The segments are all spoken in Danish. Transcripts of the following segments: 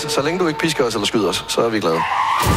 så længe du ikke pisker os eller skyder os, så er vi glade.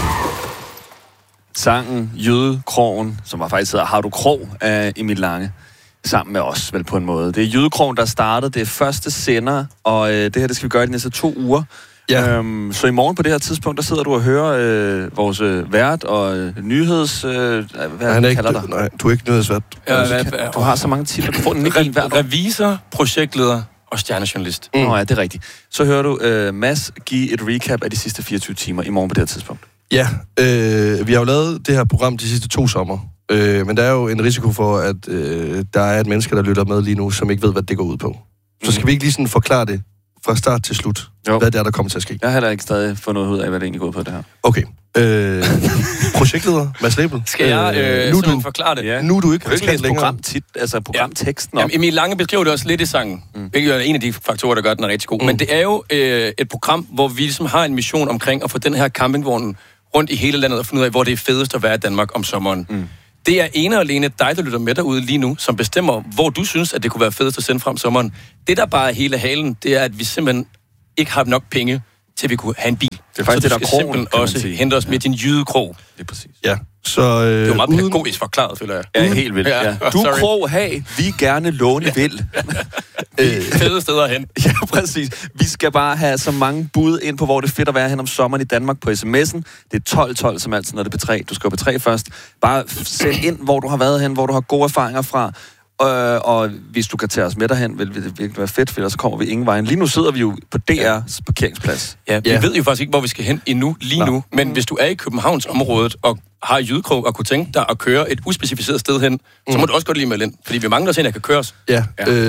Sangen Jødekrogen, som var faktisk hedder Har du krog af Emil Lange, sammen med os, vel på en måde. Det er Jødekrogen, der startede. Det er første sender, og det her, det skal vi gøre de næste 2 uger. Ja. Så i morgen på det her tidspunkt, der sidder du og hører vores vært og nyheds... hvad kalder dig? Nej, du er ikke nyhedsvært. Du har så mange titler. Du får den ikke hvert år. Revisor, projektleder og stjernejournalist. Nå ja, det er rigtigt. Så hører du Mads give et recap af de sidste 24 timer i morgen på det her tidspunkt. Ja, vi har jo lavet det her program de sidste 2 sommer. Men der er jo en risiko for, at der er et menneske, der lytter med lige nu, som ikke ved, hvad det går ud på. Så skal vi ikke lige sådan forklare det fra start til slut, hvad det er, der kommer til at ske? Jeg har heller ikke stadig fundet ud af, hvad det egentlig går ud på, det her. Okay. Projektleder, Mads Lebel. Skal jeg nu forklare det? Ja. Nu er du ikke programteksten. Ja. Emil Lange beskriver det også lidt i sangen, hvilket er en af de faktorer, der gør den er rigtig god. Men det er jo et program, hvor vi ligesom har en mission omkring at få den her campingvogn rundt i hele landet og finde ud af, hvor det er fedest at være i Danmark om sommeren. Det er ene og alene dig, der lytter med derude lige nu, som bestemmer, hvor du synes, at det kunne være fedest at sende frem sommeren. Det, der bare er hele halen, det er, at vi simpelthen ikke har nok penge, til vi kunne have en bil. Det er faktisk så det, der krogen, simpelthen også hente os med din jydekrog. Det er præcis. Ja. Så, det var meget pædagogisk forklaret, føler jeg. Ja, helt vildt. Ja. Du krog, vi gerne låne vil. Fede steder hen. Ja, præcis. Vi skal bare have så mange bud ind på, hvor det er fedt at være hen om sommeren i Danmark på sms'en. Det er 1212, som altid, når det er P3. Du skal på P3 først. Bare send ind, hvor du har været hen, hvor du har gode erfaringer fra. Og hvis du kan tage os med derhen, vil det virkelig være fedt, for ellers så kommer vi ingen vejen. Lige nu sidder vi jo på DR's parkeringsplads. Ja, vi ved jo faktisk ikke, hvor vi skal hen endnu, nu. Men hvis du er i Københavnsområdet og har jydekrog og kunne tænke dig at køre et uspecificeret sted hen, så må du også godt lige melde ind. Fordi vi mangler at kan køre os. Ja.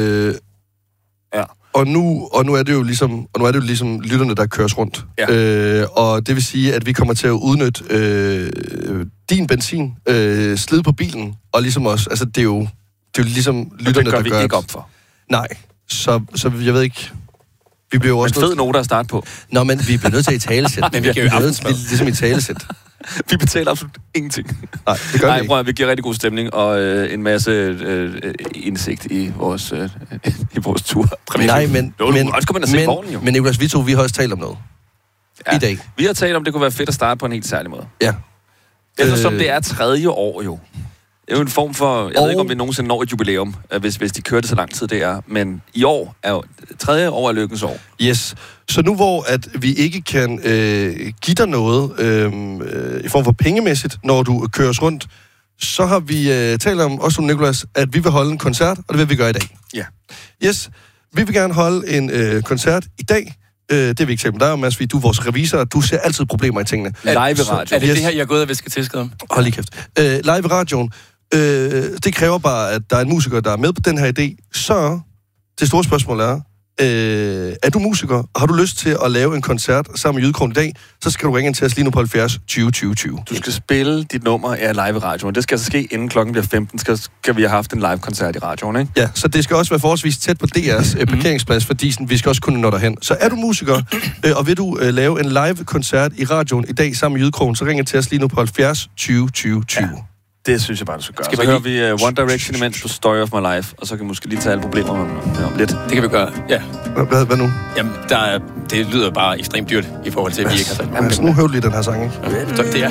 Og nu er det jo ligesom lytterne, der køres rundt. Ja. Og det vil sige, at vi kommer til at udnytte din benzin, slid på bilen, og ligesom også, altså det er jo ligesom lytterne, der gør det. Det gør vi ikke op for. Nej, så jeg ved ikke. Vi bliver jo også fed noter at starte på. Nå, men vi bliver nødt til at italesæt. Men vi bliver nødt til ligesom italesæt. Vi betaler absolut ingenting. Nej, det gør vi ikke. Vi giver rigtig god stemning og en masse indsigt i vores tur. Nej, men Nicolas, vi har også talt om noget i dag. Vi har talt om, det kunne være fedt at starte på en helt særlig måde. Ja. Eftersom det er 3. år jo. Det er jo en form for... Jeg ved ikke, om vi nogensinde når et jubilæum, hvis de kører det så lang tid, det er. Men i år er jo 3. år af lykkens år. Yes. Så nu hvor at vi ikke kan give dig noget i form for pengemæssigt, når du køres rundt, så har vi talt om, også om Nicolas, at vi vil holde en koncert, og det vil vi gøre i dag. Ja. Yes. Vi vil gerne holde en koncert i dag. Det er vi ikke selv med dig, Mads, du er vores revisor, du ser altid problemer i tingene. Live i radioen. Er det det her, jeg er gået og visker til om? Hold lige kæft. Live i radioen. Det kræver bare, at der er en musiker, der er med på den her idé. Så det store spørgsmål er du musiker, og har du lyst til at lave en koncert sammen med Jydekrogen i dag, så skal du ringe ind til os lige nu på 70 20 20 20. Du skal spille dit nummer live i radioen. Det skal altså ske inden klokken bliver 15, skal vi have haft en live-koncert i radioen, ikke? Ja, så det skal også være forholdsvis tæt på DR's parkeringsplads, fordi vi skal også kunne nå derhen. Så er du musiker, og vil du lave en live-koncert i radioen i dag sammen med Jydekrogen, så ring til os lige nu på 70 20 20 20. Ja. Det synes jeg bare, du skal gøre. Så hører vi One Direction imens på Story of My Life, og så kan vi måske lige tage alle problemer om lidt. Det kan vi gøre, ja. Hvad nu? Jamen, det lyder bare ekstremt dyrt i forhold til, at vi ikke har sagt. Jamen, nu hører du lige den her sang, ikke? Det er